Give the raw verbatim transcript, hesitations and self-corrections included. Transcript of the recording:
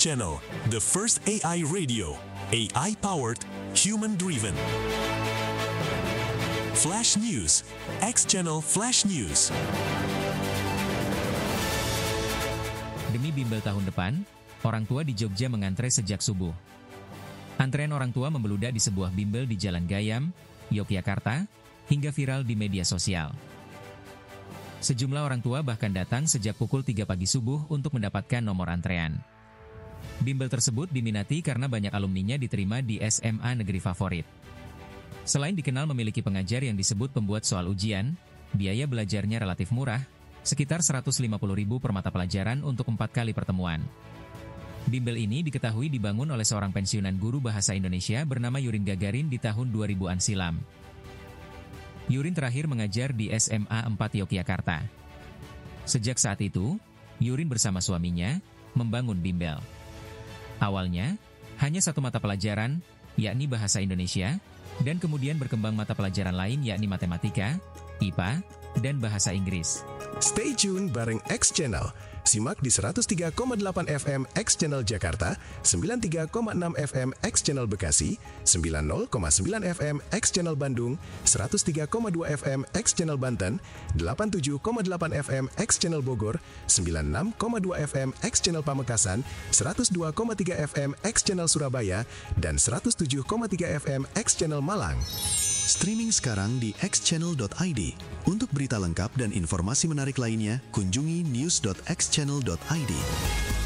Channel, the first A I radio, A I-powered, human-driven. Flash News, X Channel Flash News. Demi bimbel tahun depan, orang tua di Jogja mengantre sejak subuh. Antrean orang tua membeludak di sebuah bimbel di Jalan Gayam, Yogyakarta, hingga viral di media sosial. Sejumlah orang tua bahkan datang sejak pukul tiga pagi subuh untuk mendapatkan nomor antrean. Bimbel tersebut diminati karena banyak alumninya diterima di S M A negeri favorit. Selain dikenal memiliki pengajar yang disebut pembuat soal ujian, biaya belajarnya relatif murah, sekitar seratus lima puluh ribu per mata pelajaran untuk empat kali pertemuan. Bimbel ini diketahui dibangun oleh seorang pensiunan guru bahasa Indonesia bernama Yurin Gagarin di tahun dua ribuan silam. Yurin terakhir mengajar di S M A empat Yogyakarta. Sejak saat itu, Yurin bersama suaminya membangun bimbel. Awalnya, hanya satu mata pelajaran, yakni bahasa Indonesia, dan kemudian berkembang mata pelajaran lain yakni matematika, I P A, dan bahasa Inggris. Stay tune bareng X Channel. Simak di seratus tiga koma delapan F M X Channel Jakarta, sembilan puluh tiga koma enam F M X Channel Bekasi, sembilan puluh koma sembilan F M X Channel Bandung, seratus tiga koma dua F M X Channel Banten, delapan puluh tujuh koma delapan F M X Channel Bogor, sembilan puluh enam koma dua F M X Channel Pamekasan, seratus dua koma tiga F M X Channel Surabaya, dan seratus tujuh koma tiga F M X Channel Malang. Streaming sekarang di x channel dot i d. Untuk berita lengkap dan informasi menarik lainnya, kunjungi news dot x channel dot i d.